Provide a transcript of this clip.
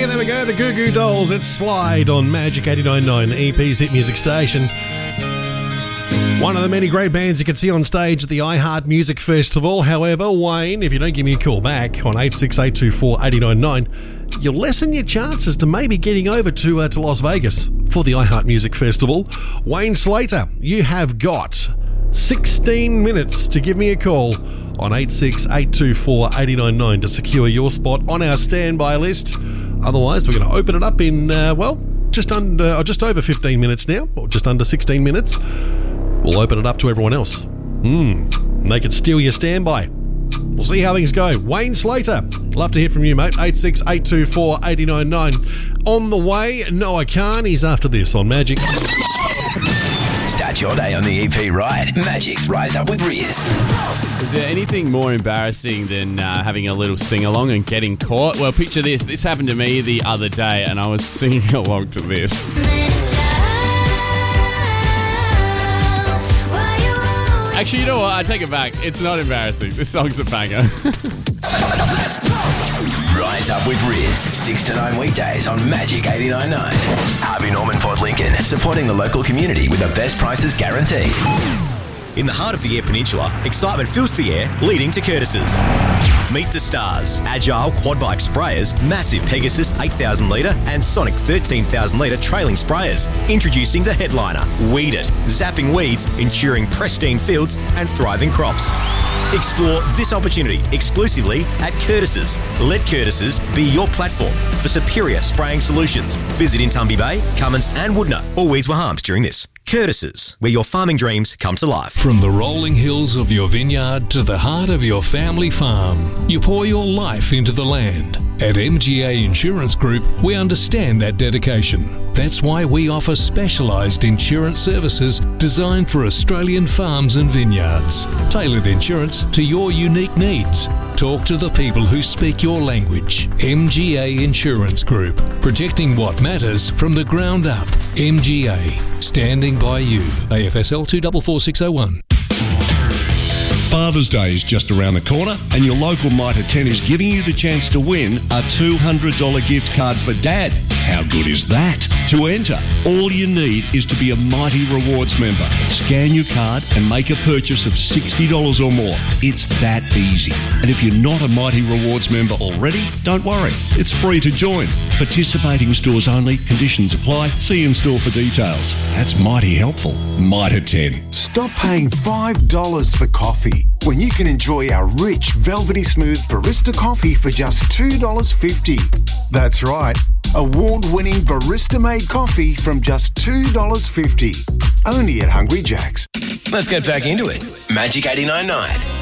Hey, there we go, the Goo Goo Dolls. It's Slide on Magic 89.9, the EP's hit music station. One of the many great bands you can see on stage at the iHeart Music Festival. However, Wayne, if you don't give me a call back on 86824 899, you'll lessen your chances to maybe getting over to Las Vegas for the iHeart Music Festival. Wayne Slater, you have got 16 minutes to give me a call on 86824 899 to secure your spot on our standby list. Otherwise, we're going to open it up in, just over 15 minutes now, or just under 16 minutes. We'll open it up to everyone else. They could steal your standby. We'll see how things go. Wayne Slater, love to hear from you, mate. 86824 899. On the way, Noah Khan. He's after this on Magic. Start your day on the EP right. Magic's Rise Up with Riz. Is there anything more embarrassing than having a little sing-along and getting caught? Well, picture this. This happened to me the other day, and I was singing along to this. Actually, you know what? I take it back. It's not embarrassing. This song's a banger. Rise Up with Riz, 6 to 9 weekdays on Magic 89.9. Harvey Norman Port Lincoln, supporting the local community with the best prices guaranteed. In the heart of the Eyre Peninsula, excitement fills the air, leading to Curtis's. Meet the stars. Agile quad bike sprayers, massive Pegasus 8,000 litre and Sonic 13,000 litre trailing sprayers. Introducing the headliner, Weed It, zapping weeds, ensuring pristine fields and thriving crops. Explore this opportunity exclusively at Curtis's. Let Curtis's be your platform for superior spraying solutions. Visit in Tumby Bay, Cummins and Woodner. All weeds were harmed during this. Curtis's, where your farming dreams come to life. From the rolling hills of your vineyard to the heart of your family farm, you pour your life into the land. At MGA Insurance Group, we understand that dedication. That's why we offer specialised insurance services designed for Australian farms and vineyards. Tailored insurance to your unique needs. Talk to the people who speak your language. MGA Insurance Group, protecting what matters from the ground up. MGA, standing by you. AFSL 244601. Father's Day is just around the corner and your local Mitre 10 is giving you the chance to win a $200 gift card for Dad. How good is that? To enter, all you need is to be a Mighty Rewards member. Scan your card and make a purchase of $60 or more. It's that easy. And if you're not a Mighty Rewards member already, don't worry. It's free to join. Participating stores only. Conditions apply. See in store for details. That's mighty helpful. Mitre 10. Stop paying $5 for coffee when you can enjoy our rich, velvety smooth barista coffee for just $2.50. That's right. Award-winning barista-made coffee from just $2.50. Only at Hungry Jack's. Let's get back into it. Magic 89.9.